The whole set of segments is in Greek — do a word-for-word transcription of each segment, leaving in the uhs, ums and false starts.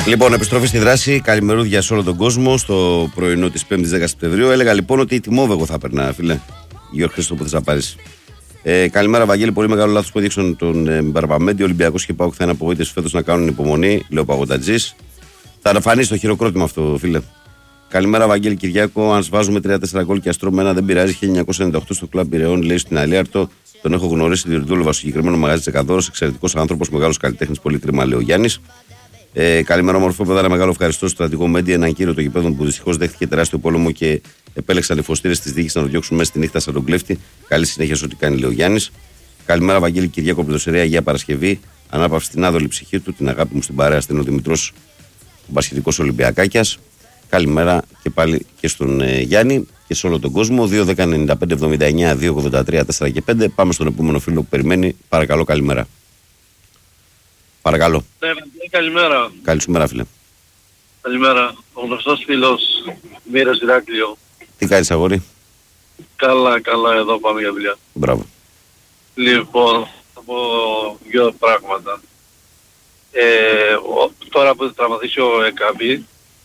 Λοιπόν, επιστροφή στη δράση. Καλημερούδια σε όλο τον κόσμο στο πρωινό της πέμπτης δέκα Σεπτεμβρίου. Έλεγα λοιπόν ότι τιμόβε εγώ θα έπαιρνα, φίλε. Γιώργο Χρήστο, που θες να πάρεις. Ε, καλημέρα, Βαγγέλη. Πολύ μεγάλο λάθος που έδειξαν τον ε, Μπαρβαμέντη. Ο Ολυμπιακός και ΠΑΟΚ θα είναι απογοήτευση φέτος να κάνουν υπομονή. Λέω Παγωτατζής. Θα αναφανίσει το χειροκρότημα αυτό, φίλε. Καλημέρα, Βαγγέλη Κυριάκο. Αν σβάζουμε τρία τέσσερα γκολ και αστρώμε ένα, δεν πειράζει. χίλια εννιακόσια ενενήντα οκτώ στο κλαμπ Πειραιών, λέει στην Αλίαρτο. Τον έχω γνωρίσει, διότι δούλευα στο συγκεκριμένο μαγαζί Τσεκαδόρος. Εξαιρετικός άνθρωπος, μεγάλος καλλιτέχνης, πολύ κρίμα, λέει ο Γιάννης. Ε, καλημέρα, όμορφο παιδά. Ένα μεγάλο ευχαριστώ στο στρατηγό Μέντι, έναν κύριο των γηπέδων που δυστυχώς δέχτηκε τεράστιο πόλεμο και επέλεξαν οι φωστήρες της διοίκησης να το διώξουν μέσα στη νύχτα σαν τον κλέφτη. Καλή συνέχεια σε ό,τι κάνει, λέει ο Γιάννης. Καλημέρα, Βαγγέλη Κυριάκο, Πρωτοσερία, Αγία Παρασκευή. Ανάπαυση στην άδολη ψυχή του, την αγάπη μου στην παρέα, στην ο Δημητρός, ο Πασχετικός Ολυμπιακάκιας. Καλημέρα και πάλι και στον ε, Γιάννη και σε όλο τον κόσμο. δύο δέκα ενενήντα πέντε εβδομήντα εννιά δύο ογδόντα τρία τέσσερα και πέντε. Πάμε στον επόμενο φίλο που περιμένει. Παρακαλώ, καλημέρα. Παρακαλώ. Ναι, καλημέρα. Καλή σου μέρα, φίλε. Καλημέρα. Ο γνωστός φίλος Μοίρας Ηράκλειο. Τι κάνεις, αγόρι? Καλά, καλά, εδώ πάμε για δουλειά. Μπράβο. Λοιπόν, θα πω δύο πράγματα. Ε, ο, τώρα που θα τραυματίσει ο Εκαμπή,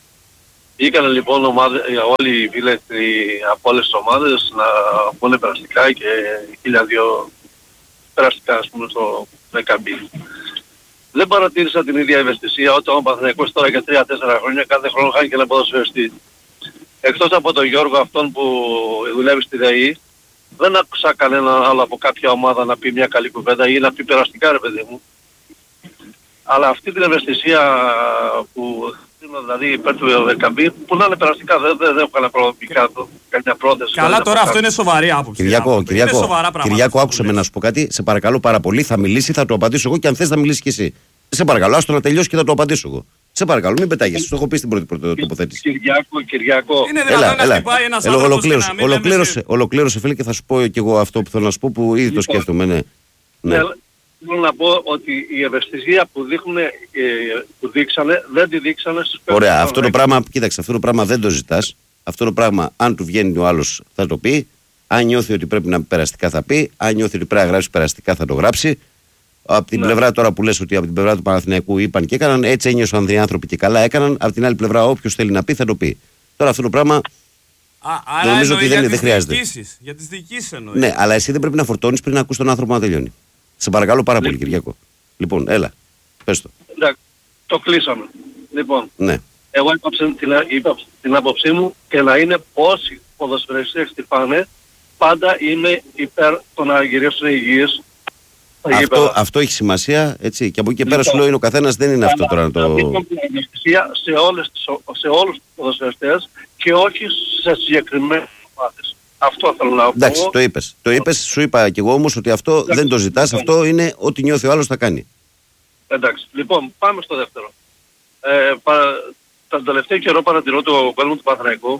βγήκαν λοιπόν ομάδες, όλοι οι φίλοι από όλες τις ομάδες να πούνε περαστικά και χίλια δύο περαστικά, ας πούμε, στο Εκαμπή. Δεν παρατήρησα την ίδια ευαισθησία όταν ο Παναθηναϊκός τώρα για τρία τέσσερα χρόνια κάθε χρόνο χάνει και ένα ποδοσφαιριστή. Εκτός από τον Γιώργο αυτόν που δουλεύει στη ΔΕΗ, δεν άκουσα κανέναν άλλο από κάποια ομάδα να πει μια καλή κουβέντα ή να πει περαστικά, ρε παιδί μου. Αλλά αυτή την ευαισθησία που δηλαδή υπέρ του Εκαμπή, που να είναι περαστικά, δεν, δεν, δεν έχω κανένα προοπτικά, καμιά πρόθεση. Καλά, τώρα αυτό είναι σοβαρή άποψη. Κυριακό, Κυριακό, Κυριακό, άκουσε με να σου πω κάτι. Σε παρακαλώ πάρα πολύ, θα μιλήσει, θα το απαντήσω εγώ και αν θες θα μιλήσει κι εσύ. Σε παρακαλώ, άστο να τελειώσει και θα το απαντήσω εγώ. Σε παρακαλώ, μην πετάγεσαι. Το έχω πει στην πρώτη τοποθέτηση. Κυριακό, Κυριακό. Είναι δυνατόν να χτυπάει ένας άνθρωπος και να μην ολοκλήρωσε, ολοκλήρωσε, φίλε, και θα σου πω κι εγώ αυτό που θέλω να σου πω που ήδη το σκέφτομαι. Ναι. Ναι. Θέλω να πω ότι η ευαισθησία που, δείχνουν, ε, που δείξανε δεν τη δείξανε στις πέντε. Ωραία, αυτό το πράγμα, κοίταξε, αυτό το πράγμα δεν το ζητάς. Αυτό το πράγμα, αν του βγαίνει ο άλλος, θα το πει. Αν νιώθει ότι πρέπει να πει περαστικά, θα πει. Αν νιώθει ότι πρέπει να γράψει περαστικά, θα το γράψει. Από την ναι. πλευρά τώρα που λες ότι από την πλευρά του Παναθηναϊκού είπαν και έκαναν, έτσι ένιωσαν οι άνθρωποι και καλά έκαναν. Από την άλλη πλευρά, όποιος θέλει να πει, θα το πει. Τώρα αυτό το πράγμα. Α, νομίζω ότι δεν, δεν χρειάζεται. Διοικήσεις, για τις διοικήσεις εννοεί. Ναι, αλλά εσύ δεν πρέπει να φορτώνεις πριν να ακούς τον άνθρωπο να τελειώνει. Σε παρακαλώ πάρα πολύ, Κυριακό. Λοιπόν, έλα, πες το. Εντάξει, το κλείσαμε. Λοιπόν, ναι. εγώ είπα την, είπα την άποψή μου και να είναι όσοι ποδοσφαιριστές χτυπάνε, πάντα είμαι υπέρ των να γυρίσουν υγιείς. Αυτό, αυτό έχει σημασία, έτσι. Και από εκεί και πέρα σου λέω είναι ο καθένας, δεν είναι αυτό τώρα να το... Σε, όλες, σε όλους τους ποδοσφαιριστές και όχι σε συγκεκριμένες ομάδες. Αυτό θέλω να πω. Εντάξει, το είπες. Το είπες, σου είπα κι εγώ όμως ότι αυτό εντάξει, δεν το ζητάς, αυτό είναι ό,τι νιώθει ο άλλος θα κάνει. Εντάξει. Λοιπόν, πάμε στο δεύτερο. Ε, πα, τον τελευταίο καιρό παρατηρώ το κόσμο του Παναθηναϊκού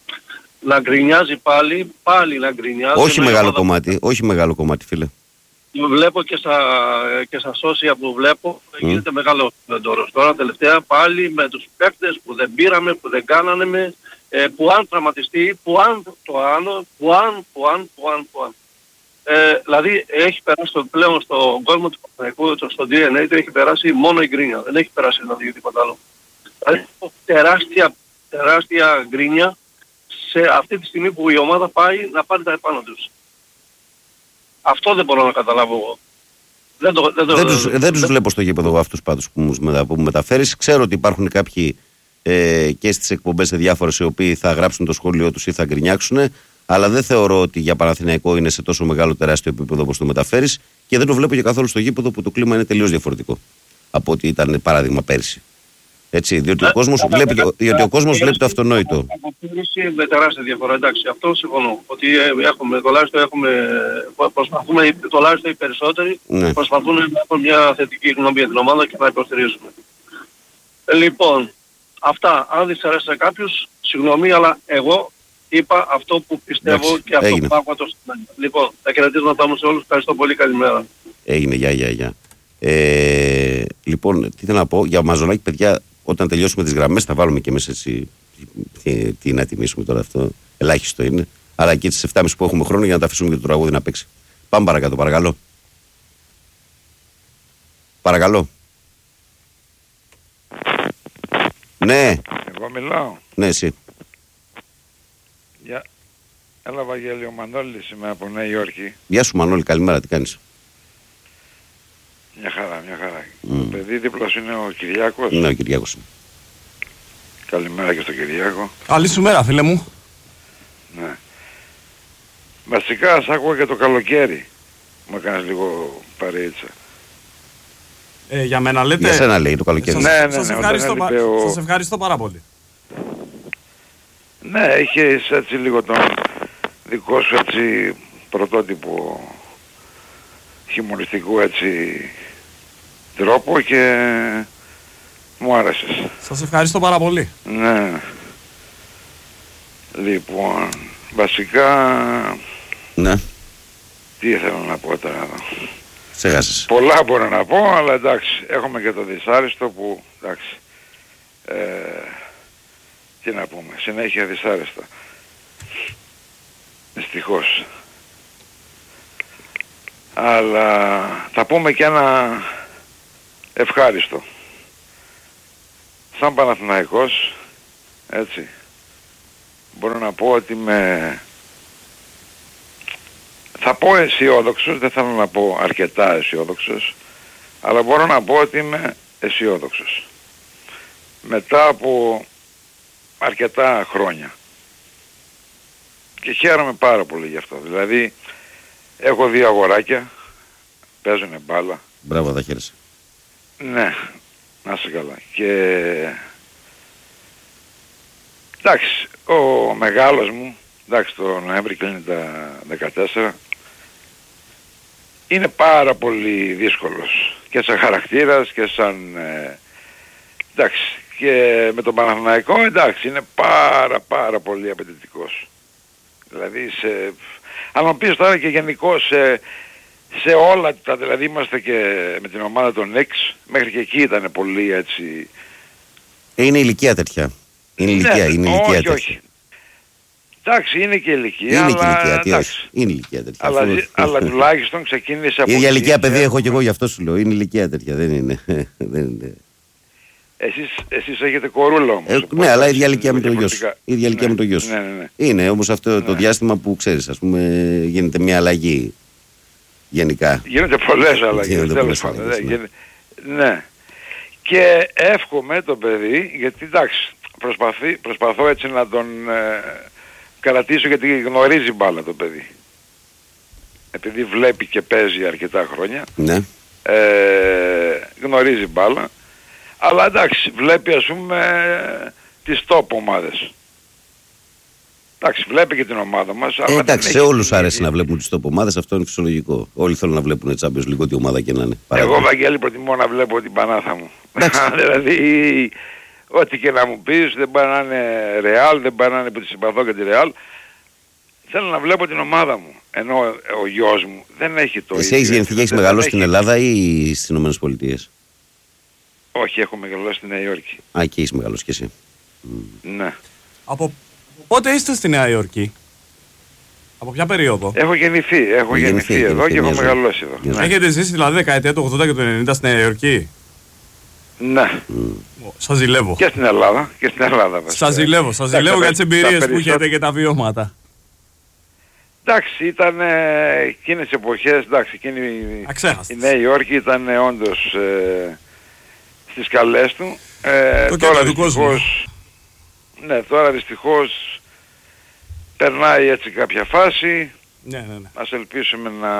να γκρινιάζει πάλι, πάλι να γκρινιάζει. Όχι μεγάλο ομάδα... κομμάτι, όχι μεγάλο κομμάτι, φίλε. Βλέπω και στα, και στα σώσια που βλέπω mm. γίνεται μεγάλο βεντόρος. Τώρα τελευταία πάλι με τους παίκτες που δεν πήραμε, που δεν κάνανε με, ε, που αν τραυματιστεί, που αν το άνω, που αν, που αν, που αν, που αν. Ε, δηλαδή έχει περάσει το, πλέον στον κόσμο του Παναθηναϊκού, στο ντι εν έι του έχει περάσει μόνο η γκρίνια. Δεν έχει περάσει να δει τίποτα άλλο. Δηλαδή τεράστια, τεράστια γκρίνια σε αυτή τη στιγμή που η ομάδα πάει να πάρει τα επάνω τους. Αυτό δεν μπορώ να καταλάβω εγώ. Δεν, το, δεν, το, δεν, τους, δεν τους βλέπω στο γήπεδο αυτούς πάντως που μου, που μου μεταφέρεις. Ξέρω ότι υπάρχουν κάποιοι ε, και στις εκπομπές σε διάφορες οι οποίοι θα γράψουν το σχόλιο τους ή θα γκρινιάξουν, αλλά δεν θεωρώ ότι για Παναθηναϊκό είναι σε τόσο μεγάλο τεράστιο επίπεδο όπως το μεταφέρεις και δεν το βλέπω και καθόλου στο γήπεδο που το κλίμα είναι τελείως διαφορετικό από ό,τι ήταν παράδειγμα πέρσι. Έτσι, διότι ο κόσμος βλέπει το, διότι ο κόσμος βλέπει το αυτονόητο. Με τεράστια διαφορά, εντάξει, αυτό συμφωνώ. Ότι έχουμε, τουλάχιστον έχουμε, προσπαθούμε, τουλάχιστον οι περισσότεροι, ναι. προσπαθούν να έχουν μια θετική γνώμη για την ομάδα και να υποστηρίζουμε. Λοιπόν, αυτά, αν δυσαρέσει σε κάποιους, συγγνώμη, αλλά εγώ είπα αυτό που πιστεύω εντάξει, και αυτό έγινε. Που άκουγα το σημαίνει. Λοιπόν, τα χαιρετίσματα μου σε όλους, ευχαριστώ πολύ, καλημέρα. Έγινε, γεια, γεια, γεια. Ε, λοιπόν, τι θέλω να πω, για Μαζονάκη, παιδιά, όταν τελειώσουμε τις γραμμές θα βάλουμε και μέσα έτσι. Τι, τι να τιμήσουμε τώρα αυτό, ελάχιστο είναι. Αλλά εκεί τις εφτά και μισή που έχουμε χρόνο για να τα αφήσουμε και το τραγούδι να παίξει. Πάμε παρακάτω, παρακαλώ. Παρακαλώ. Ναι. Εγώ μιλάω. Ναι, εσύ. Γεια. Έλα Βαγγέλη, ο Μανώλης είμαι από Νέα Υόρκη. Γεια σου Μανώλη, καλημέρα, τι κάνεις? Μια χαρά, μια χαρά. Mm. Το παιδί δίπλας είναι ο Κυριάκος. Ναι, ο Κυριάκος. Καλημέρα και στον Κυριάκο. Καλή σου μέρα φίλε μου. Ναι. Βασικά σ' άκουγα και το καλοκαίρι. Μου έκανες λίγο παρείτσα. Ε, για μένα λέτε. Για σένα λέει το καλοκαίρι. Ναι, ναι, ναι, σας, όταν ευχαριστώ, πα- έλειπε ο- σας ευχαριστώ πάρα πολύ. Ναι, είχες έτσι λίγο τον δικό σου έτσι πρωτότυπο χιουμοριστικού έτσι τρόπο και μου άρεσες. Σας ευχαριστώ πάρα πολύ. Ναι. Λοιπόν, βασικά Ναι, τι ήθελα να πω τώρα. ξέχασες. Πολλά μπορώ να πω, αλλά εντάξει, έχουμε και το δυσάρεστο που εντάξει. Ε, τι να πούμε, συνέχεια δυσάρεστα. Δυστυχώς. Αλλά θα πούμε και ένα ευχάριστο. Σαν Παναθηναϊκός, έτσι, μπορώ να πω ότι με... Θα πω αισιόδοξος, δεν θέλω να πω αρκετά αισιόδοξος, αλλά μπορώ να πω ότι είμαι αισιόδοξος. Μετά από αρκετά χρόνια. Και χαίρομαι πάρα πολύ γι' αυτό. Δηλαδή, έχω δύο αγοράκια, παίζουνε μπάλα. Μπράβο, θα χαίρεσαι. Ναι, να είσαι καλά. Και... εντάξει, ο μεγάλος μου, εντάξει, το Νοέμβρη κλείνει τα δεκατέσσερα, είναι πάρα πολύ δύσκολος. Και σαν χαρακτήρας και σαν... Ε, εντάξει, και με τον Παναθηναϊκό, εντάξει, είναι πάρα πάρα πολύ απαιτητικός. Δηλαδή, σε... αν μου πεις τώρα και γενικώς σε... σε όλα τα, δηλαδή είμαστε και με την ομάδα των Knicks, μέχρι και εκεί ήταν πολύ έτσι... Ε, είναι ηλικία τέτοια. Είναι ηλικία, ναι, είναι ηλικία όχι, τέτοια. όχι. Εντάξει, είναι και ηλικία, Είναι αλλά... και ηλικία, τι εντάξει. όχι. Είναι ηλικία τέτοια. Αλλά, Αφού- αλλά τουλάχιστον ξεκίνησε από... Η ίδια εκεί ηλικία παιδί και έχω και εγώ, έχουμε- γι' αυτό σου λέω. Είναι ηλικία τέτοια, δεν είναι. δεν είναι. Εσείς, εσείς έχετε κορούλα όμως. Ε, οπότε ναι, αλλά η ίδια είναι ηλικία με το γιο σου. διαφορετικά. Η ίδια ηλικία Ναι, με το γιο σου. Ναι, ναι, ναι. Είναι όμως αυτό το Ναι. διάστημα που ξέρεις, ας πούμε, γίνεται μια αλλαγή γενικά. Γίνονται πολλές αλλαγές, Γίνονται τέλος πολλές πάντων. αλλαγές, ναι, ναι. γίνε- ναι. Και εύχομαι το παιδί, γιατί εντάξει, προσπαθεί, προσπαθώ έτσι να τον ε, κρατήσω γιατί γνωρίζει μπάλα το παιδί. Επειδή βλέπει και παίζει αρκετά χρόνια, Ναι. ε, γνωρίζει μπάλα, αλλά εντάξει, βλέπει ας πούμε τις top ομάδες. Εντάξει, βλέπει και την ομάδα μας. Ε, αλλά εντάξει, δεν σε έχει όλους την αρέσει ίδια- να βλέπουν τις top ομάδες, αυτό είναι φυσιολογικό. Όλοι θέλουν να βλέπουν Champions League, ό,τι ομάδα και να είναι. Εγώ, Παράδειγμα. Βαγγέλη, προτιμώ να βλέπω την Πανάθα μου. Εντάξει. Δηλαδή, ό,τι και να μου πεις, δεν πάει να είναι Real, δεν πάει να είναι που τη συμπαθώ και τη Real. Θέλω να βλέπω την ομάδα μου. Ενώ ο γιος μου δεν έχει το Εσύ ίδιο. έχεις γεννηθεί και έχεις Δεν μεγαλώσει έχει- στην Ελλάδα ή στις Ηνωμένες Πολιτείες? Όχι, έχω μεγαλώσει στη Νέα Υόρκη. Α, εκεί έχεις μεγαλώσει κι εσύ. Ναι. Από πότε είστε στη Νέα Υόρκη? Από ποια περίοδο? Έχω γεννηθεί, έχω Γεννηθεί, γεννηθεί εδώ γεννηθεί και έχω μια ζωή. μεγαλώσει εδώ. Μια Ναι. ζωή. Έχετε ζήσει δηλαδή δεκαετία του ογδόντα και του ενενήντα στη Νέα Υόρκη? Ναι. Σας ζηλεύω. Και στην Ελλάδα. Και στην Ελλάδα βασικά. Σας ζηλεύω, σας Εντάξει, ζηλεύω τα για τις περι- τα εμπειρίες που περισσότερα- έχετε και τα βιώματα. Εντάξει, ήταν ε, εκείνες οι εποχές, εντάξει, εκείνη η- Αξέχαστες. η Νέα Υόρκη ήταν ε, όντως ε, στις καλές του. Ε, Το τώρα κέντρο του κόσμου. δυστυχώς, ναι, τώρα δυστυχώς περνάει έτσι κάποια φάση. Ναι, ναι, ναι. Ας ελπίσουμε να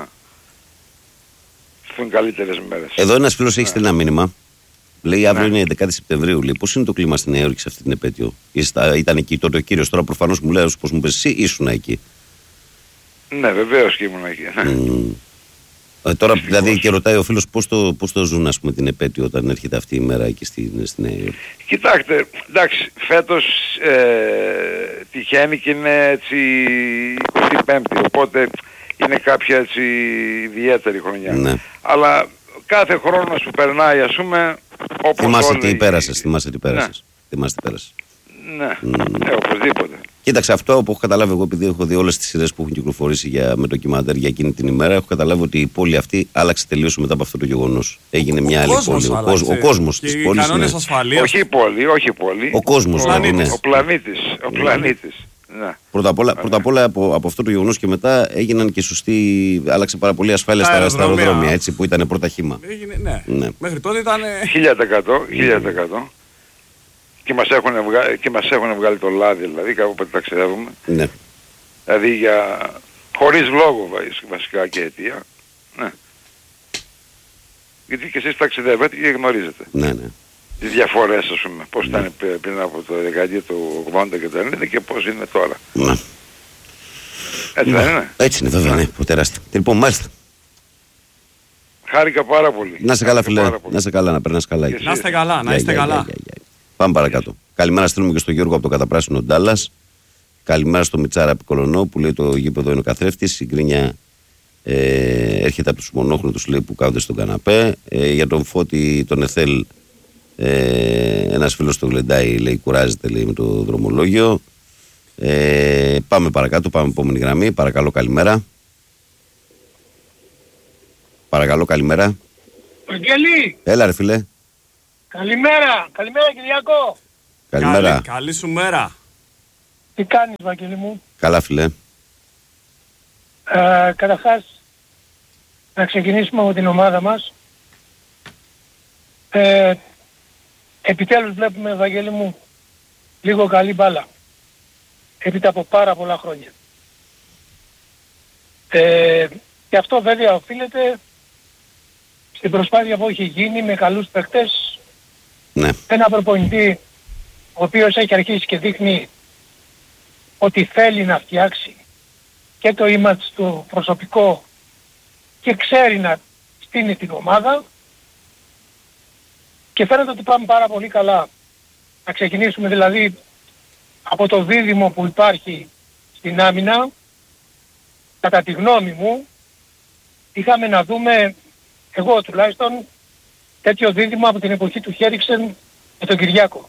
έρθουν καλύτερες μέρες. Εδώ ένας φίλος έχει στείλει ένα μήνυμα. Λέει αύριο Ναι. είναι έντεκα Σεπτεμβρίου. Λέει, πώς είναι το κλίμα στη Νέα Υόρκη σε αυτή την επέτειο? Ήστα- Ήταν εκεί τότε ο κύριος, τώρα προφανώς μου λέει, πώς μου πες εσύ, ήσουν εκεί. Ναι, βεβαίως και ήμουν εκεί. Μμμ. Ε, τώρα Δυστυχώς. δηλαδή και ρωτάει ο φίλος πώς το, πώς το ζουν, ας πούμε, την επέτειο όταν έρχεται αυτή η μέρα εκεί στη, στη Νέα Υόρκη. Κοιτάξτε, εντάξει, φέτος ε, τυχαίνει και είναι έτσι εικοστή πέμπτη, οπότε είναι κάποια έτσι ιδιαίτερη χρονιά. Ναι. Αλλά κάθε χρόνος που περνάει, ας πούμε, όπως Θυμάσαι όλοι... τι πέρασες, θυμάσαι τι πέρασες. Θυμάσαι τι πέρασες. Ναι, Μμ. ε, οπωσδήποτε. Κοίταξε, αυτό που έχω καταλάβει εγώ, επειδή έχω δει όλες τις σειρές που έχουν κυκλοφορήσει για, με ντοκιμαντέρ για εκείνη την ημέρα, έχω καταλάβει ότι η πόλη αυτή άλλαξε τελείως μετά από αυτό το γεγονός. Έγινε μια άλλη πόλη. Ο, κόσμ, ο κόσμος της πόλης. Ναι. Όχι η πόλη, όχι η πόλη. Ο κόσμος, ο, ναι. ο πλανήτης. Ο πλανήτης. Ναι. Πρώτα απ' όλα, πρώτα απ' όλα από, από αυτό το γεγονός και μετά έγιναν και σωστοί. Άλλαξε πάρα πολύ ασφάλεια στα, στα αεροδρόμια, έτσι, που ήταν πρώτα χύμα. Έγινε, ναι. Ναι. Μέχρι τότε ήταν. χίλια τοις εκατό, χίλια τοις εκατό. Και μας έχουν βγάλει, και μας έχουν βγάλει το λάδι, δηλαδή κάπου που ταξιδεύουμε. Ναι. Δηλαδή για... χωρίς λόγο βασικά και αιτία. Ναι. Γιατί και εσείς ταξιδεύετε και γνωρίζετε. Ναι, ναι. Τις διαφορές, ας πούμε, πώς ναι. ήταν πριν από το δεκαετία του ογδόντα και το ενενήντα και πώς είναι τώρα. Ναι. Έτσι ναι. δεν είναι. Έτσι είναι βέβαια, ναι, τεράστια. Λοιπόν, μάλιστα. Χάρηκα πάρα πολύ. Να σε καλά, φίλε. Να σε καλά, να περνάς καλά. Να είστε καλά, να είστε καλά. Πάμε παρακάτω. Καλημέρα στέλνουμε και στον Γιώργο από το Καταπράσινο Ντάλλας. Καλημέρα στο Μιτσάρα Πικολονό που λέει το γήπεδο είναι ο καθρέφτης. Η γκρίνια ε, έρχεται από τους μονόχρονους λέει που κάθονται στον καναπέ. Ε, για τον Φώτη τον Εθέλ ε, ένας φίλος το γλεντάει λέει κουράζεται λέει με το δρομολόγιο. Ε, πάμε παρακάτω, πάμε επόμενη γραμμή. Παρακαλώ καλημέρα. Παρακαλώ καλημέρα. Βαγγέλη. Έλα ρε φίλε. Καλημέρα, καλημέρα Κυριακό. Καλημέρα. Καλή, καλή σου μέρα. Τι κάνεις Βαγγέλη μου? Καλά φίλε. Ε, καταρχάς, να ξεκινήσουμε από την ομάδα μας. Ε, επιτέλους βλέπουμε Βαγγέλη μου λίγο καλή μπάλα. Έπειτα από πάρα πολλά χρόνια. Ε, και αυτό βέβαια οφείλεται στην προσπάθεια που έχει γίνει με καλούς παίκτες. Ναι. Ένα προπονητή ο οποίος έχει αρχίσει και δείχνει ότι θέλει να φτιάξει και το image του προσωπικό και ξέρει να στείνει την ομάδα και φαίνεται ότι πάμε πάρα πολύ καλά. Να ξεκινήσουμε δηλαδή από το δίδυμο που υπάρχει στην άμυνα. Κατά τη γνώμη μου είχαμε να δούμε, εγώ τουλάχιστον, τέτοιο δίδυμο από την εποχή του Χέριξεν με τον Κυριάκο.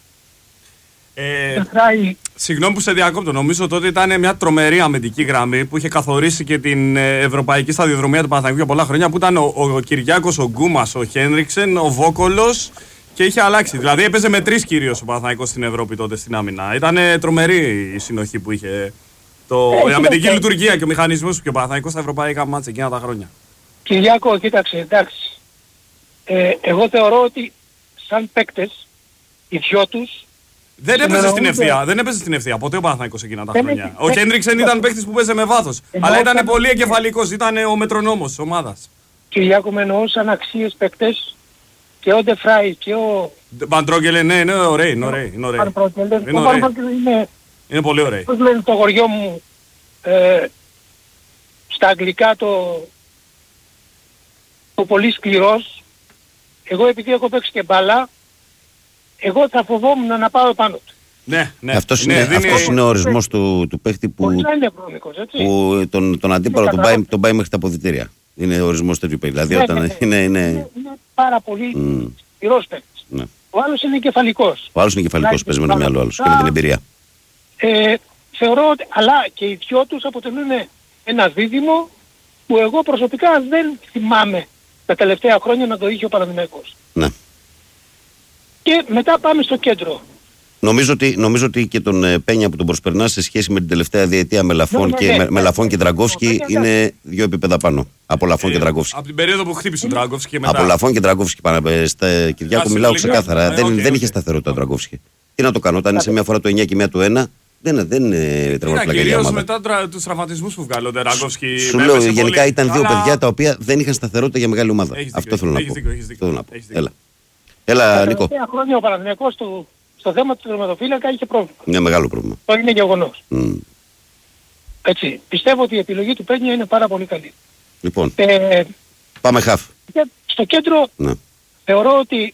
Ε, συγγνώμη που σε διακόπτω, νομίζω τότε ήταν μια τρομερή αμυντική γραμμή που είχε καθορίσει και την ευρωπαϊκή σταδιοδρομία του Παναθηναϊκού για πολλά χρόνια, που ήταν ο, ο Κυριάκος, ο Γκούμας, ο Χένριξεν, ο Βόκολος και είχε αλλάξει. Δηλαδή έπαιζε με τρεις κυρίως ο Παναθηναϊκός στην Ευρώπη τότε στην άμυνα. Ήταν τρομερή η συνοχή που είχε. Το, η αμυντική και... λειτουργία και ο μηχανισμός που και ο Παναθηναϊκός στα ευρωπαϊκά μάτσα εκείνα τα χρόνια. Κυριάκο, κοίταξε, εντάξει. Ε, εγώ θεωρώ ότι σαν παίκτες, οι δυο τους δεν έπαιζε στην ευθεία, δεν έπαιζε στην ευθεία ποτέ ο Παναθηναϊκός εκείνα τα χρόνια. Ο Χέντριξεν ήταν παίκτης που παίζε με βάθος, αλλά ήταν πολύ εγκεφαλικός, ήταν ο μετρονόμος της ομάδας. Κυριάκο, με εννοώ σαν αξίες παίκτες και ο Ντεφράι και ο... Βαντρόγκελε, ναι, είναι ωραίοι, είναι ωραίοι. Είναι είναι πολύ ωραίοι. Πώς λένε το χωριό μου, ε, στα αγγλικά το, το πολύ σκληρός. Εγώ επειδή έχω παίξει και μπάλα, εγώ θα φοβόμουν να πάω πάνω του. Ναι, ναι. Αυτός ναι, είναι, είναι, αυτός είναι ο ορισμός του, του παίχτη που, είναι πρόμικος, έτσι. που τον, τον αντίπαλο τον πάει, τον πάει μέχρι τα αποδυτήρια. Είναι ο ορισμός τέτοιου παίχτη. Δηλαδή ναι, όταν ναι, ναι. Είναι, είναι... είναι, είναι πάρα πολύ mm. σκληρός παίκτης. Ναι. Ο άλλος είναι κεφαλικός. Ο άλλος είναι κεφαλικός, παίζει με το μυαλό άλλος και με την εμπειρία. Ε, θεωρώ ότι, αλλά και οι δυο τους αποτελούν ένα δίδυμο που εγώ προσωπικά δεν θυμάμαι τα τελευταία χρόνια να το είχε ο Παναθηναϊκός. Ναι. Και μετά πάμε στο κέντρο. Νομίζω ότι, νομίζω ότι και τον ε, Πένια που τον προσπερνά σε σχέση με την τελευταία διετία με Λαφών, ναι, και, ναι, με, ναι, με Λαφών και Τραγκόφσκι είναι δύο επίπεδα πάνω. Από Λαφών ε, και Τραγκόφσκι. Από την περίοδο που χτύπησε ο Τραγκόφσκι και μετά. Από Λαφών και Τραγκόφσκι πάνω. Στα Κυριάκο μιλάω ξεκάθαρα. Ε, δεν, okay, δεν okay. είχε σταθερότητα ο Τραγκόφσκι. Τι να το κάνω, όταν είσαι μια φορά το εννιά και μια του ένα, δεν, δεν είναι τραυματικά. Κυρίως μετά τρα, τους τραυματισμούς που βγάλω ο Τραγκόφσκι. Σου λέω, γενικά ήταν δύο παιδιά τα οποία δεν είχαν σταθερότητα για μεγάλη ομάδα. Αυτό θέλω να πω. Έλα, Νίκο. Τα χρόνια ο Παναθηναϊκός του, στο θέμα του τερματοφύλακα είχε πρόβλημα. Είναι μεγάλο πρόβλημα. Το είναι γεγονός. Mm. Έτσι. Πιστεύω ότι η επιλογή του Πένια είναι πάρα πολύ καλή. Λοιπόν, ε, πάμε χαφ. Στο κέντρο ναι. θεωρώ ότι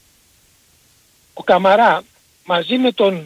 ο Καμαρά μαζί με τον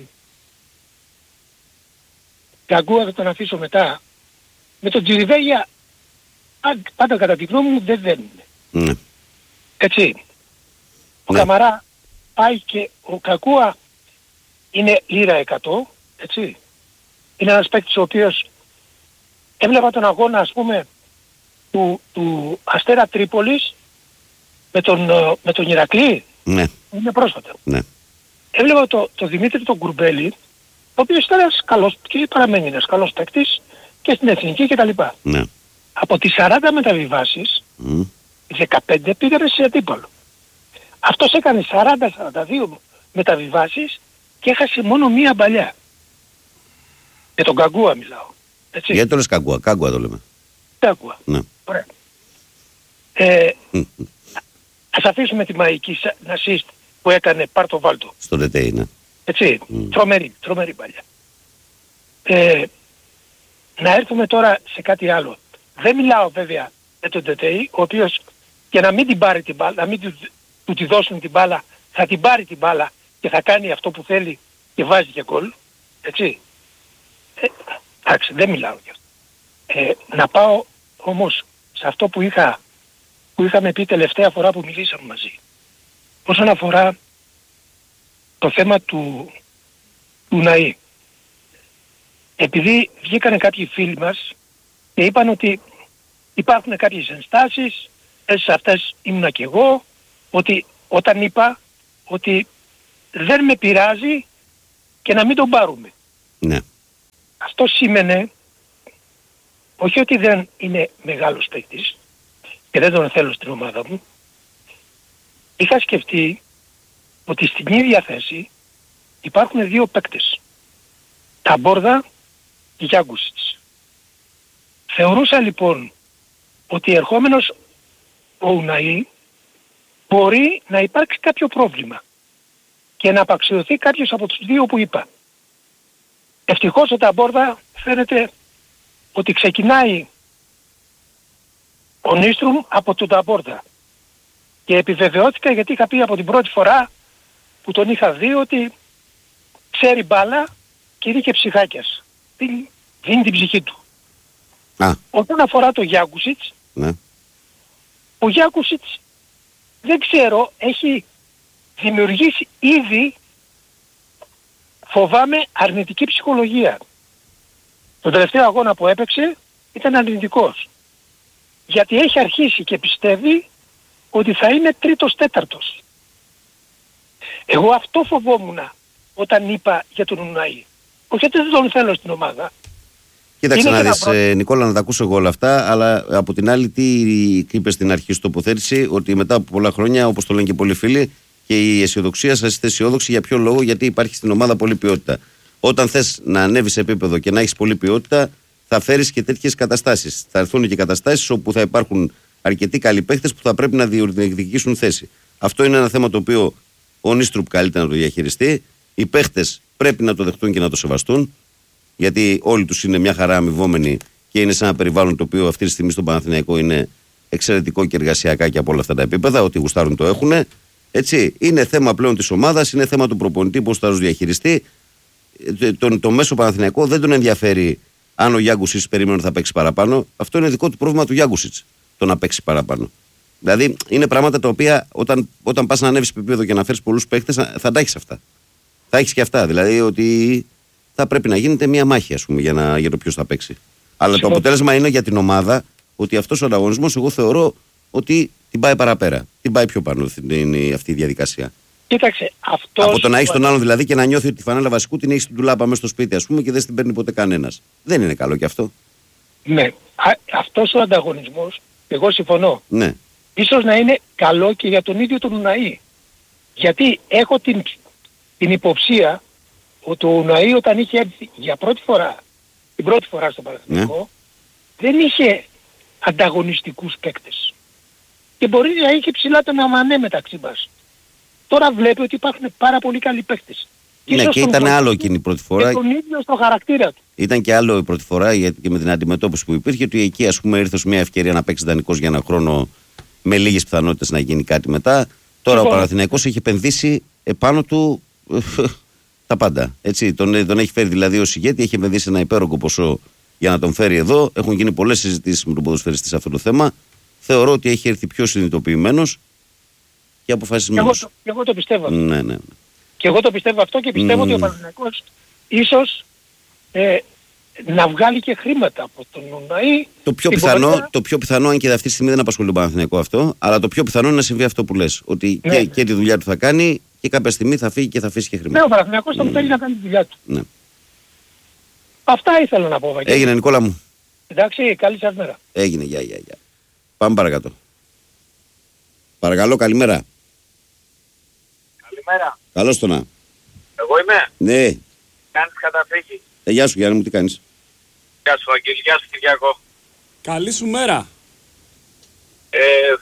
Γκαγκούα, θα τον αφήσω μετά, με τον Τζιριβέγια πάντα κατά τη γνώμη μου δεν δένουν. Ναι. Έτσι. Ο ναι. Καμαρά πάει και ο Κακούα είναι λίρα εκατό, έτσι. είναι ένας παίκτης ο οποίος έβλεπα τον αγώνα, ας πούμε, του, του Αστέρα Τρίπολης με τον, με τον Ηρακλή. Ναι. Είναι πρόσφατα. Ναι. Έβλεπα το, το Δημήτρη τον Κουρμπέλη, ο οποίος ήταν ένας καλός και παραμένει ένας καλός παίκτης και στην εθνική κτλ. Ναι. Από τις σαράντα μεταβιβάσεις, Mm. οι δεκαπέντε πήγανε σε αντίπαλο. Αυτός έκανε σαράντα σαράντα δύο μεταβιβάσεις και έχασε μόνο μία μπαλιά. Με τον Καγκούα μιλάω. Έτσι. Γιατί το λες Καγκούα, Καγκούα το λέμε. Καγκούα. Ναι. Ωραία. Ε, ας αφήσουμε τη μαγική assist που έκανε πάρτο βάλτο. Στο Ντετέι, ναι. Έτσι. Mm. Τρομερή, τρομερή μπαλιά. Ε, να έρθουμε τώρα σε κάτι άλλο. Δεν μιλάω βέβαια με τον Ντετέι, ο οποίος και να μην την πάρει την μπάλα, να μην του, του τη δώσουν την μπάλα, θα την πάρει την μπάλα και θα κάνει αυτό που θέλει και βάζει και γκολ. Έτσι. Ε, εντάξει, δεν μιλάω γι' αυτό. Ε, να πάω όμως σε αυτό που, είχα, που είχαμε πει τελευταία φορά που μιλήσαμε μαζί. Όσον αφορά το θέμα του, του Ναΐ. Επειδή βγήκανε κάποιοι φίλοι μας και είπαν ότι υπάρχουν κάποιες ενστάσεις, σε αυτές ήμουνα και εγώ, ότι όταν είπα ότι δεν με πειράζει και να μην τον πάρουμε. Ναι. Αυτό σήμαινε όχι ότι δεν είναι μεγάλος παίκτης και δεν τον θέλω στην ομάδα μου. Είχα σκεφτεί ότι στην ίδια θέση υπάρχουν δύο παίκτες. Ταμπόρδα και Γιάγκουσιτς. Θεωρούσα λοιπόν ότι ερχόμενος ο Ουναΐ μπορεί να υπάρξει κάποιο πρόβλημα και να απαξιωθεί κάποιος από τους δύο που είπα. Ευτυχώς ο Ταμπόρδα φαίνεται ότι ξεκινάει ο Νίστρουμ από τον Ταμπόρδα και επιβεβαιώθηκα γιατί είχα πει από την πρώτη φορά που τον είχα δει ότι ξέρει μπάλα και είναι και ψυχάκιας. Δίνει, δίνει την ψυχή του. Α. Όταν αφορά το Γιάγκουσιτς, Ναι. ο Γιάγκουσιτς δεν ξέρω, έχει δημιουργήσει ήδη, φοβάμαι, αρνητική ψυχολογία. Το τελευταίο αγώνα που έπαιξε ήταν αρνητικός. Γιατί έχει αρχίσει και πιστεύει ότι θα είναι τρίτος τέταρτος. Εγώ αυτό φοβόμουν όταν είπα για τον Ουναΐ. Όχι ότι δεν τον θέλω στην ομάδα. Κοίταξε Είναι να και δεις, ένα ε, Νικόλα, να τα ακούσω εγώ όλα αυτά, αλλά από την άλλη, τι είπες στην αρχή στην τοποθέτηση, ότι μετά από πολλά χρόνια, όπως το λένε και πολλοί φίλοι, και η αισιοδοξία σας είστε αισιόδοξοι για ποιο λόγο, γιατί υπάρχει στην ομάδα πολλή ποιότητα. Όταν θες να ανέβεις σε επίπεδο και να έχεις πολλή ποιότητα, θα φέρεις και τέτοιες καταστάσεις. Θα έρθουν και καταστάσεις όπου θα υπάρχουν αρκετοί καλοί παίχτες που θα πρέπει να διεκδικήσουν θέση. Αυτό είναι ένα θέμα το οποίο ο Νίστρουπ καλείται να το διαχειριστεί. Οι παίχτες πρέπει να το δεχτούν και να το σεβαστούν. Γιατί όλοι τους είναι μια χαρά αμοιβόμενοι και είναι σε ένα περιβάλλον το οποίο αυτή τη στιγμή στον Παναθηναϊκό είναι εξαιρετικό και εργασιακά και από όλα αυτά τα επίπεδα. Ό,τι γουστάρουν το έχουν. Έτσι, είναι θέμα πλέον της ομάδας, είναι θέμα του προπονητή πώς θα τους διαχειριστεί. Το, το μέσο Παναθηναϊκό δεν τον ενδιαφέρει αν ο Γιάγκουσιτς περίμενε ότι θα παίξει παραπάνω. Αυτό είναι δικό του πρόβλημα του Γιάγκουσιτς, το να παίξει παραπάνω. Δηλαδή, είναι πράγματα τα οποία όταν, όταν πας να ανέβεις επίπεδο και να φέρεις πολλούς παίκτες, θα τα έχεις αυτά. Θα έχεις και αυτά. Δηλαδή, ότι θα πρέπει να γίνεται μια μάχη, ας πούμε, για, να, για το ποιος θα παίξει. Αλλά το αποτέλεσμα είναι για την ομάδα ότι αυτός ο ανταγωνισμός, εγώ θεωρώ ότι την πάει παραπέρα. Την πάει πιο πάνω είναι αυτή η διαδικασία. Κοίταξε, αυτός... Από το να έχεις τον άλλον δηλαδή και να νιώθει ότι τη φανέλα βασικού την έχεις στην τουλάπα μέσα στο σπίτι, ας πούμε, και δεν την παίρνει ποτέ κανένας. Δεν είναι καλό κι αυτό. Ναι. Α, αυτός ο ανταγωνισμός, εγώ συμφωνώ. Ναι. Ίσως να είναι καλό και για τον ίδιο τον Ουναΐ. Γιατί έχω την, την υποψία ότι ο Ουναΐ όταν είχε έρθει για πρώτη φορά, την πρώτη φορά στο Παναθηναϊκό, ναι, δεν είχε ανταγωνιστικούς παίκτες. Και μπορεί να είχε ψηλά τον αμανέ μεταξύ μας. Τώρα βλέπει ότι υπάρχουν πάρα πολύ καλοί παίκτες. Ναι, και ήταν άλλο εκείνη η πρώτη φορά. Και τον ίδιο στο χαρακτήρα του. Ήταν και άλλο η πρώτη φορά, γιατί και με την αντιμετώπιση που υπήρχε, ότι εκεί ας πούμε ήρθε μια ευκαιρία να παίξει δανεικός για ένα χρόνο με λίγες πιθανότητες να γίνει κάτι μετά. Τώρα λοιπόν, ο Παναθηναϊκός έχει επενδύσει επάνω του τα πάντα. Έτσι, τον, τον έχει φέρει δηλαδή ως ηγέτη, έχει επενδύσει ένα υπέρογκο ποσό για να τον φέρει εδώ. Έχουν γίνει πολλές συζητήσεις με τον ποδοσφαιριστή σε αυτό το θέμα. Θεωρώ ότι έχει έρθει πιο συνειδητοποιημένος και αποφασισμένος. Και εγώ, και εγώ το πιστεύω. Ναι, ναι. Και εγώ το πιστεύω αυτό και πιστεύω mm. ότι ο Παναθηναϊκός ίσως ε, να βγάλει και χρήματα από τον Ουναή. Το πιο, πιθανό, το πιο πιθανό, αν και αυτή τη στιγμή δεν απασχολεί τον Παναθηναϊκό αυτό, αλλά το πιο πιθανό είναι να συμβεί αυτό που λες. Ότι ναι. και, και τη δουλειά του θα κάνει και κάποια στιγμή θα φύγει και θα αφήσει και χρήματα. Ναι, ο Παναθηναϊκός θα mm. θέλει να κάνει τη δουλειά του. Ναι. Αυτά ήθελα να πω. Βαγγέλη. Έγινε, Νικόλα μου. Εντάξει, καλή σας μέρα. Έγινε, γεια, γεια, γεια. Πάμε παρακάτω. Παρακαλώ, καλημέρα. Καλημέρα. Καλώς το να. Εγώ είμαι. Ναι. Κάνεις καταφύγη. Ε, γεια σου Γιάννη μου, τι κάνεις? Γεια σου Αγγέλη, γεια σου Κυριακό. Καλή σου μέρα. Ε,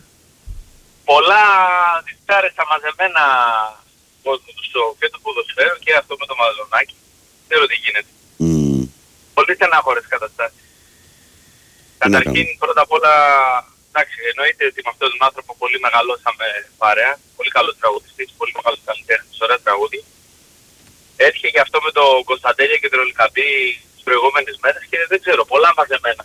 πολλά διστάρεστα μαζεμένα κόσμο του σοου και του ποδοσφαίρου και αυτό με το Μαζονάκι. Ξέρω τι γίνεται. Mm. Πολύ στενάχωρες καταστάσεις. Καταρχήν πρώτα απ' όλα, εντάξει, εννοείται ότι με αυτόν τον άνθρωπο πολύ μεγαλώσαμε παρέα. Πολύ καλός τραγουδιστής, πολύ μεγάλος καλλιτέχνης, ωραία τραγούδι. Έτυχε και αυτό με τον Κωνσταντέλια και τον Ολυκαμπή τις προηγούμενες μέρες και δεν ξέρω, πολλά μαζεμένα.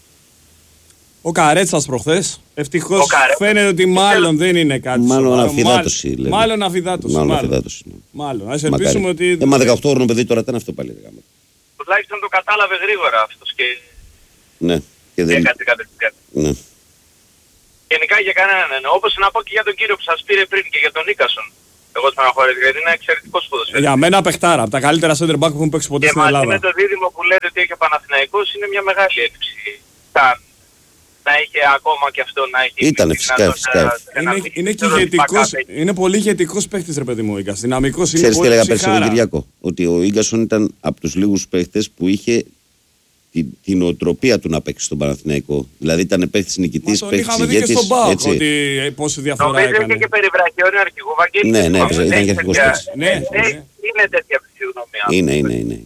Ο Καρέτσας προχθές, ευτυχώς φαίνεται ότι μάλλον δεν είναι κάτι. Μάλλον αφιδάτωση. Μάλλον, μάλλον αφιδάτωση. Μάλλον μάλλον. αφιδάτωση. Ναι. Μάλλον. Ας ελπίσουμε ότι... Έμα δεκαοκτώ παιδί τώρα ήταν αυτό πάλι. Τουλάχιστον το κατάλαβε γρήγορα αυτός και... Ναι. Και δεν... Έκανε κατευθείαν. Ναι. Γενικά για κανέναν, ναι. Όπως να πω και για τον κύριο που σας πήρε πριν και για τον Νίκασον. Εγώ στεναχωρέθηκα γιατί είναι εξαιρετικός ποδοσφαίριος. Για μένα παιχτάρα, από τα καλύτερα center back που έχουν παίξει ποτέ και στην Ελλάδα. Και μαζί με το δίδυμο που λέτε ότι έχει ο Παναθηναϊκός είναι μια μεγάλη έλλειψη. Να είχε ακόμα και αυτό να έχει... Ήτανε φυσικά, φυσικά. Είναι, είναι και ηγετικός, είναι πολύ ηγετικός παίχτης ρε παιδί μου ο Ίγκας. Δυναμικός, είναι ξέρεις πολύ τι έλεγα πέρσι τον ψυχάρα. Κυριακό? Ότι ο Ίγκασον ήταν από τους λίγους παίχτες που είχε την, την οτροπία του να παίξει στον Παναθηναϊκό. Δηλαδή ήταν παίχτης νικητής, παίχτης ηγέτης. Μα τον είχαμε δει και στον ΠΑΟΚ ότι πόση διαφορά νομίζω έκανε. Νομίζω και περιβραχιόνιο αρχηγό Βαγγέλη. Ναι, ναι, ήταν και αρχηγός παίχτης. Είναι τέτοια φυσιογνωμία. Είναι, είναι, είναι.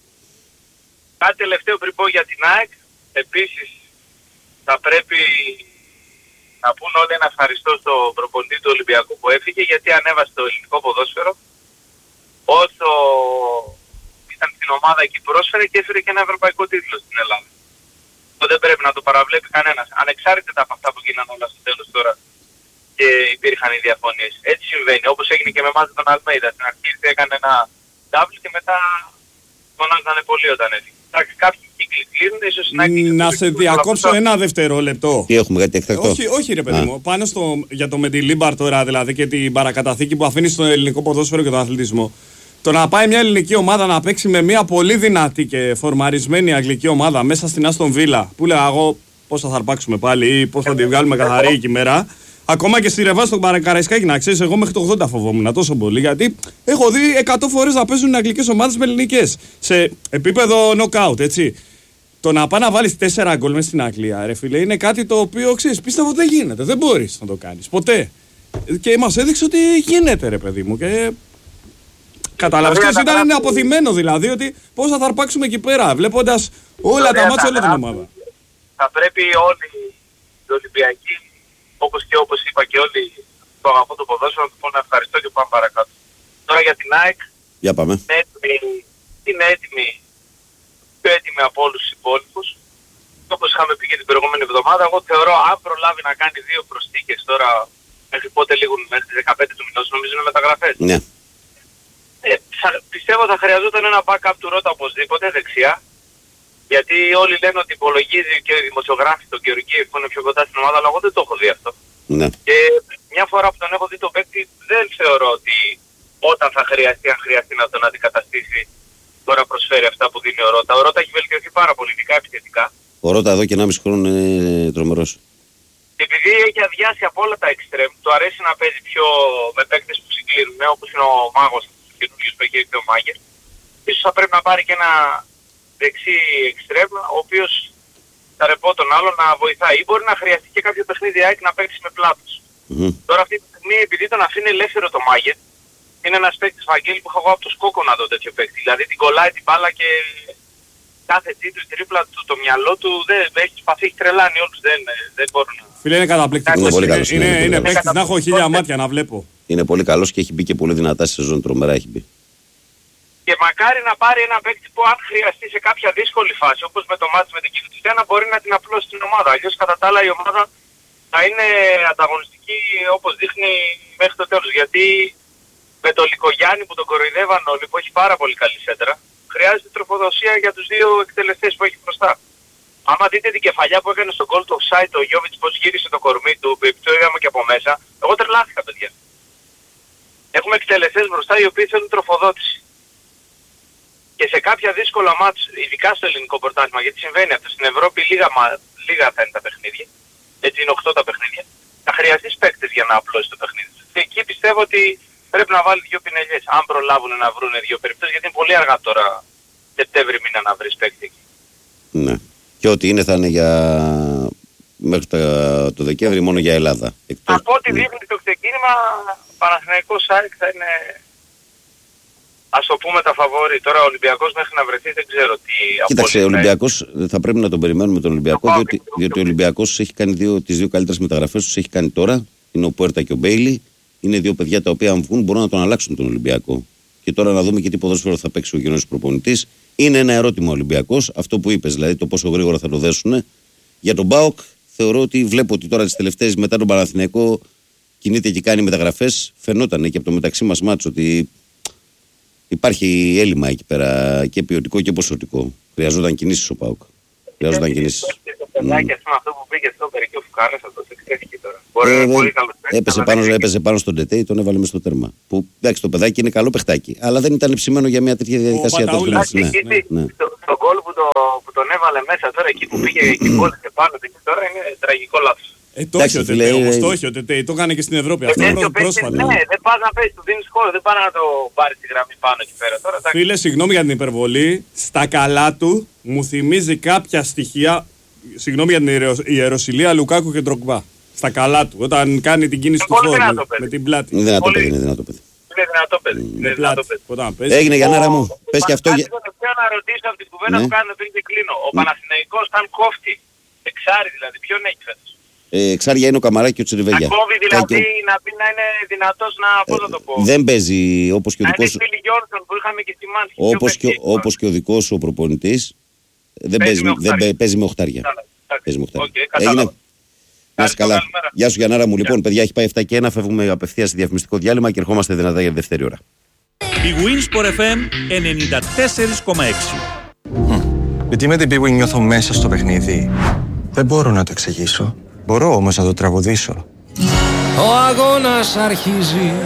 Κάτι τελευταίο πριν πω για την ΑΕΚ. Επίσης θα πρέπει να πούν όλοι ένα ευχαριστώ στον προπονητή του Ολυμπιακού που έφυγε γιατί ανέβασε το ελληνικό ποδόσφαιρο όσο ήταν στην ομάδα εκεί πρόσφερε και έφερε και ένα ευρωπαϊκό τίτλο στην Ελλάδα. Αυτό δεν πρέπει να το παραβλέπει κανένας. Ανεξάρτητα από αυτά που γίνανε όλα στο τέλος τώρα και υπήρχαν οι διαφωνίες. Έτσι συμβαίνει. Όπως έγινε και με εμάς τον Αλμέιδα. Στην αρχή έκανε ένα double και μετά φωνάζανε πολύ όταν έφυγε. Εντάξει, κάποιοι κύκλοι κλείνουν, ίσως να... Να σε διακόψω ένα δευτερόλεπτο. Τι έχουμε, κάτι εκτακτό? Όχι, όχι ρε παιδί μου. Πάνω στο, για το Μεντιλίμπαρ τώρα δηλαδή και την παρακαταθήκη που αφήνει στο ελληνικό ποδόσφαιρο και τον αθλητισμό. Το να πάει μια ελληνική ομάδα να παίξει με μια πολύ δυνατή και φορμαρισμένη αγγλική ομάδα μέσα στην Άστον Βίλα, που λέγα εγώ πώς θα αρπάξουμε πάλι ή πώς θα τη βγάλουμε καθαρή εκεί μέρα. Ακόμα και στη Ρεβά στον Καραϊσκάκη, να ξέρεις, εγώ μέχρι το ογδόντα φοβόμουν τόσο πολύ. Γιατί έχω δει εκατό φορές να παίζουν αγγλικές ομάδες με ελληνικές. Σε επίπεδο knockout, έτσι. Το να πάει να βάλεις τέσσερα γκολ μες στην Αγγλία, ρε φίλε, είναι κάτι το οποίο ξέρεις, πίστευα ότι δεν γίνεται. Δεν μπορείς να το κάνεις. Ποτέ. Και μας έδειξε ότι γίνεται, ρε παιδί μου. Και... Καταλαβαίνεις, και ήταν είναι αποθυμένο δηλαδή ότι πώς θα αρπάξουμε εκεί πέρα, βλέποντας όλα τα μάτια, όλη την ομάδα. Θα πρέπει όλοι οι Ολυμπιακοί, όπως και όπως είπα και όλοι το αγαπώ το ποδόσφαιρο, να του πω να ευχαριστώ και πάμε παρακάτω. Τώρα για την ΑΕΚ, για πάμε. Είναι έτοιμη, είναι έτοιμη, πιο έτοιμη από όλους τους υπόλοιπους. Όπως είχαμε πει και την προηγούμενη εβδομάδα, εγώ θεωρώ αν προλάβει να κάνει δύο προσθήκες τώρα, μέχρι πότε λίγουν, μέχρι τις δεκαπέντε του μηνός, νομίζω είναι μεταγραφές. Ναι. Ε, θα, πιστεύω θα χρειαζόταν ένα backup του Ρώτα οπωσδήποτε δεξιά. Γιατί όλοι λένε ότι υπολογίζει και οι δημοσιογράφοι τον Γεωργίου που είναι πιο κοντά στην ομάδα, αλλά εγώ δεν το έχω δει αυτό. Ναι. Και μια φορά που τον έχω δει τον παίκτη, δεν θεωρώ ότι όταν θα χρειαστεί, αν χρειαστεί να τον αντικαταστήσει, τώρα προσφέρει αυτά που δίνει ο Ρώτα. Ο Ρώτα έχει βελτιωθεί πάρα πολύ, ειδικά επιθετικά. Ο Ρώτα εδώ και ενάμιση χρόνο είναι τρομερός. Επειδή έχει αδειάσει από όλα τα εξτρέμ, του αρέσει να παίζει πιο με παίκτες που συγκλίνουν, όπως είναι ο Μάγος, ο καινούργιος που έχει έρθει ο Μάγκερ. Ίσως θα πρέπει να πάρει και ένα δεξί εξτρέμ, ο οποίος θα ρεπώ τον άλλο να βοηθάει. Ή μπορεί να χρειαστεί και κάποιο παιχνίδι ΑΕΚ να παίξει με πλάτος. Mm-hmm. Τώρα αυτή τη στιγμή, επειδή τον αφήνει ελεύθερο το Μάγκερ, είναι ένας παίκτης Βαγγέλη που έχω εγώ από το σκόκο να δω τέτοιο παίκτη. Δηλαδή την κολλάει την μπάλα και κάθε τσίτου, η τρίπλα του, το μυαλό του δεν έχει σπαθεί, έχει τρελάνει όλους. Δεν, δεν μπορούν να... Φίλε, είναι καταπληκτικός. Είναι, πολύ καλός, είναι, είναι, είναι παίκτης να έχω χίλια είναι, μάτια να βλέπω. Είναι πολύ καλός και έχει μπει και πολύ δυνατά στη σεζόν, τρομερά έχει μπει. Και μακάρι να πάρει ένα παίκτη που αν χρειαστεί σε κάποια δύσκολη φάση, όπως με το μάτς με την Κηφισιά, να μπορεί να την απλώσει στην ομάδα. Αλλιώς κατά τα άλλα η ομάδα θα είναι ανταγωνιστική όπως δείχνει μέχρι το τέλος. Γιατί με τον Λικογιάννη που τον κοροϊδεύαν όλοι, που έχει πάρα πολύ καλή σέντρα, χρειάζεται τροφοδοσία για τους δύο εκτελεστές που έχει μπροστά. Άμα δείτε την κεφαλιά που έκανε στον goal του offside ο Γιώβιτς, πως γύρισε το κορμί του, που το είδαμε και από μέσα, εγώ τρελάθηκα, παιδιά. Έχουμε εκτελεστές μπροστά οι οποίοι θέλουν τροφοδότηση. Και σε κάποια δύσκολα μάτς, ειδικά στο ελληνικό πρωτάθλημα, γιατί συμβαίνει αυτό στην Ευρώπη, λίγα, λίγα θα είναι τα παιχνίδια, έτσι είναι οκτώ τα παιχνίδια, θα χρειαστείς παίκτες για να απλώσει το παιχνίδι. Και εκεί πιστεύω ότι πρέπει να βάλει δύο πινελιές, αν προλάβουν να βρουν δύο περιπτώσεις, γιατί είναι πολύ αργά τώρα, Σεπτέμβρη μήνα να βρεις παίκτη εκεί. Ναι. Και ό,τι είναι θα είναι για μέχρι το Δεκέμβρη μόνο για Ελλάδα. Εκτός... Από ό,τι ναι. δείχνει το ξεκίνημα, Παναθηναϊκός ΑΕΚ θα είναι, ας το πούμε, τα φαβόρη. Τώρα ο Ολυμπιακός μέχρι να βρεθεί δεν ξέρω τι... Κοίταξε, ο Ολυμπιακός θα πρέπει να τον περιμένουμε τον Ολυμπιακό, διότι, διότι ο Ολυμπιακός έχει κάνει δύο, τις δύο καλύτερες μεταγραφές τους, έχει κάνει τώρα, είναι ο Πουέρτα και ο Μπέιλι. Είναι δύο παιδιά τα οποία αν βγουν μπορούν να τον αλλάξουν τον Ολυμπιακό. Και τώρα να δούμε και τι ποδόσφαιρο θα παίξει ο καινούργιος προπονητής. Είναι ένα ερώτημα ο Ολυμπιακός, αυτό που είπες, δηλαδή το πόσο γρήγορα θα το δέσουν. Για τον ΠΑΟΚ θεωρώ ότι βλέπω ότι τώρα τις τελευταίες μετά τον Παναθηναϊκό κινείται και κάνει μεταγραφές. Φαινόταν και από το μεταξύ μας μάτσο ότι υπάρχει έλλειμμα εκεί πέρα και ποιοτικό και ποσοτικό. Χρειαζόταν κινήσεις ο ΠΑΟΚ. Χρειαζόταν κινήσεις. Παιδάκι, ας πούμε, αυτό που πήγε στο περικείο Φουκάρας, αυτό εξέφυγε τώρα. Μπορεί να είναι πολύ καλό παίκτη. Έπεσε πάνω, έπεσε πάνω στον Τετέι, τον έβαλε μες στο τέρμα. Που εντάξει, το παιδάκι είναι καλό παιχτάκι, αλλά δεν ήταν ψημένο για μια τέτοια διαδικασία. Το γκολ που τον έβαλε μέσα τώρα, εκεί που πήγε και κόλλησε πάνω, τώρα είναι τραγικό λάθος. Ε, το έχει ο Τετέι, όμως το έχει ο Τετέι, το έκανε και στην Ευρώπη αυτό πρόσφατα. Ναι, δεν πας να πέσει, του δίνεις χώρο, δεν πας να το πάρεις τη γραμμή πάνω εκεί πέρα τώρα. Φίλε, συγγνώμη για την υπερβολή, στα καλά του μου θυμίζει κάποια στοιχεία, συγγνώμη για την ιεροσυλία, Λουκάκου και Ντρογκμπά. Στα καλά του, όταν κάνει την κίνηση του χώρου με την πλάτη. Είναι δυνατό παιδί, είναι δυνατό παιδί. Είναι δυνατό παιδί. Είναι δυνατό παιδί. Έγινε για Γιαννάρα μου. Πες και αυτό. Θέλω να ρωτήσω από την κουβέντα που κάνετε πριν και κλείνω. Ο Παναθηναϊκός αν κόφτει, εξάρι δηλαδή, ποιον έχει φέτος? Εξάρια είναι ο Καμαρά και ο Τσιριβέλια. Να κόβει δηλαδή να πει να είναι δυνατός να, πώς να το πω. Δεν παίζει όπως και ο δικός σου. Να είναι Φίλι Γιόρσον που είχαμε και στη Μάνση. Όπως και ο δικός σου ο προπονητής. Δεν παίζει με οχτάρια. Έγινε. Να είσαι καλά. Γεια σου Γιαννάρα μου. Λοιπόν, παιδιά, έχει πάει επτά και ένα. Φεύγουμε απευθείας σε διαφημιστικό διάλειμμα και ερχόμαστε δυνατά για τη δεύτερη ώρα. Η Winsport εφ εμ ενενήντα τέσσερα κόμμα έξι. Γιατί με την Big Win νιώθω μέσα στο παιχνίδι. Δεν μπορώ να το εξηγήσω. Μπορώ όμως να το τραγουδήσω. Ο αγώνας αρχίζει.